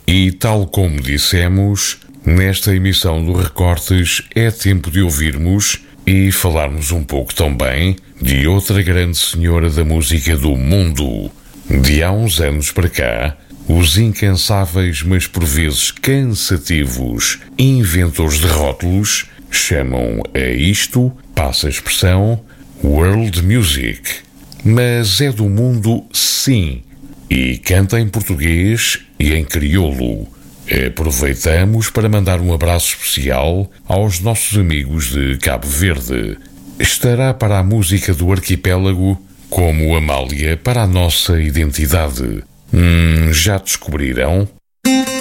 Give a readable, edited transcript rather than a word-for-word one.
E tal como dissemos, nesta emissão do Recortes é tempo de ouvirmos e falarmos um pouco também de outra grande senhora da música do mundo. De há uns anos para cá, os incansáveis, mas por vezes cansativos, inventores de rótulos chamam a isto, passa a expressão, world music. Mas é do mundo, sim, e canta em português e em crioulo. Aproveitamos para mandar um abraço especial aos nossos amigos de Cabo Verde. Estará para a música do arquipélago como Amália para a nossa identidade. Já descobriram?